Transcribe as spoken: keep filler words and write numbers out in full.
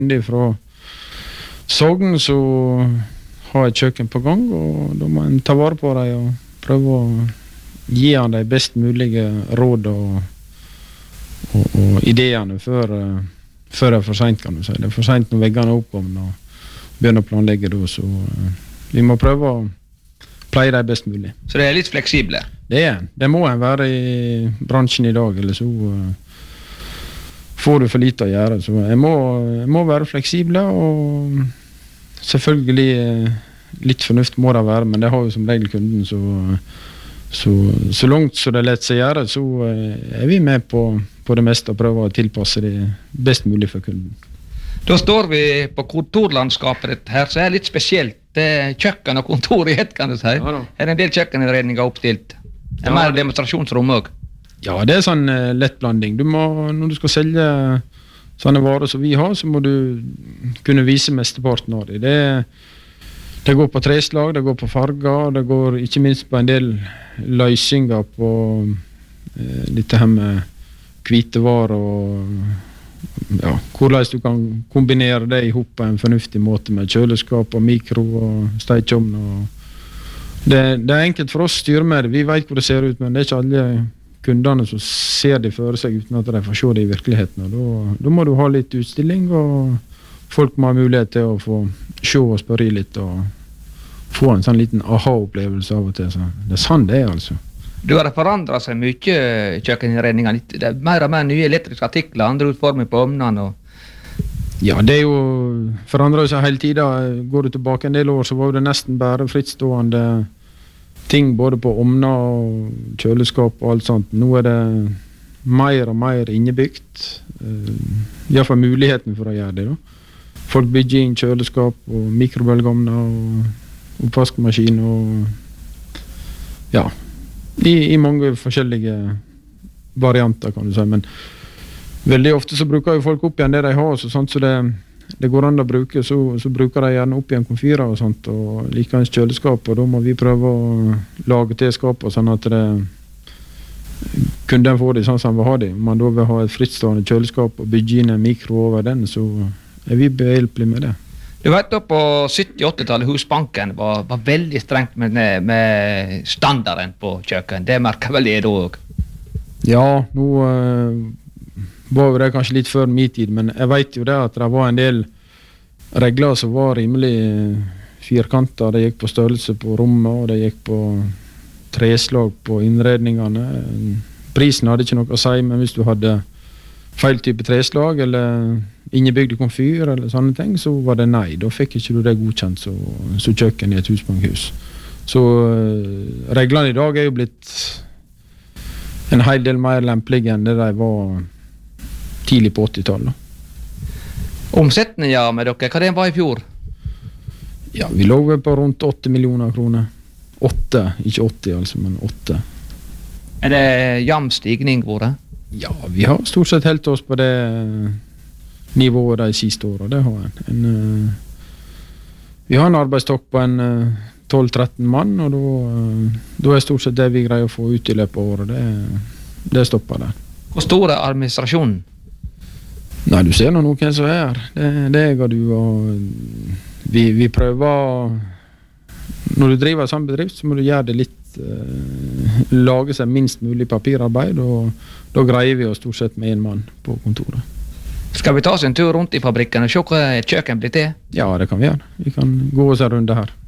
Fra Sogn så har jeg kjøkken på gang, og da må en ta vare på dem og prøve å gi han de best mulige råd og, og, og ideene før, før det er for sent, kan du si. Det er for sent når veggene er oppkomne og begynner å planlegge da, så vi må prøve å pleie dem best mulig. Så det er litt fleksible? Det er, det må en være i bransjen i dag, eller så får du for lite å gjøre, så jeg må, jeg må være fleksible, og selvfølgelig litt fornuft må det være, men det har jo som regel kunden, så, så, så langt så det lett seg gjøre, så er vi med på, på det meste og prøver å tilpasse det best mulig for kunden. Da står vi på kontorlandskapet ditt her, så er det litt spesielt. Det er kjøkken og kontor i ett, kan du si. Ja, er det en del kjøkkeninnredninger oppstilt? Er det ja, mer demonstrasjonsrom også? Ja, det er sånn uh, lettblanding. Du må, når du skal selge sånne varer som vi har, så må du kunne vise mesteparten av det. Det, det går på treslag, det går på farger, det går ikke minst på en del løsninger på uh, dette her med hvitevarer og ja, hvordan du kan kombinere det i hop på en fornuftig måte med kjøleskap og mikro og stekeovn. Det, det er enkelt for oss å styre med det. Vi vet hvor det ser ut, men det er ikke alle kundene som ser det for seg uten at de får se det i virkeligheten. Og da, da må du ha litt utstilling, og folk må ha mulighet til å få se og spørre litt, og få en sånn liten aha-opplevelse av og til. Så det er sånn det er, altså. Du har forandret seg mye, kjøkkeninnredninger. Det er mer og mer nye elektriske artikler, andre utformer på ovnene. Og... Ja, det er jo forandret seg hele tiden. Går du tilbake en del år, så var det nesten bare frittstående ting, både på ovner og kjøleskap og alt sånt. Nå er det mer og mer innebyggt. I hvert fall muligheten for å gjøre det. Da. Folk bygger inn kjøleskap og mikrobølgeovner og oppvaskmaskin og ja, i, i mange forskjellige varianter, kan du si. Men veldig ofte så bruker jo folk opp igjen det de har, så, sånt, så det det går an å bruke, så, så bruker de gjerne opp igjen komfyrer og sånt, og likens kjøleskap, og da må vi prøve å lage til skapet sånn at det, kunden får det sånn som vi har det. Om man da vil ha et frittstående kjøleskap og bygge inn en mikro over den, så er vi behjelpelige med det. Du vet da på sytti-åttitallet Husbanken var, var veldig strengt med, med standarden på kjøkken. Det merker vel jeg da også? Ja, nå uh, var det kanskje litt før min tid, men jeg vet jo det at det var en del regler som var rimelig firkanter. Det gikk på størrelse på rommet, og det gikk på treslag på innredningene. Prisen hadde ikke noe å si, men hvis du hadde feil type treslag, eller innebygd komfyr, eller sånne ting, så var det nei. Da fikk ikke du det godkjent som kjøkken i et husbankhus. Så uh, reglene i dag er jo blitt en hel del mer lempelige enn det de var tidlig på åttitallet. Omsetningen med dere, hva det var i fjor? Ja, vi lå på rundt åtte millioner kroner. åtte, ikke åtti altså, men åtte. Er det jevn stigning hvor det? Ja, vi har stort sett helt oss på det nivået de siste årene, det har en. en uh, vi har en arbeidstokk på en uh, tolv tretten mann, og da, uh, da er stort sett det vi greier å få ut i løpet av året, det, det stopper der. Hvor stor er administrasjonen? Nei, du ser nå noen som er. Det, det er jeg og du, og vi, vi prøver, når du driver en sånn bedrift, så må du gjøre det litt, uh, lage seg minst mulig papirarbeid, og da greier vi oss stort sett med en mann på kontoret. Skal vi ta oss en tur rundt i fabrikken og se hva et kjøkken blir til? Ja, det kan vi gjøre. Vi kan gå oss en runde her.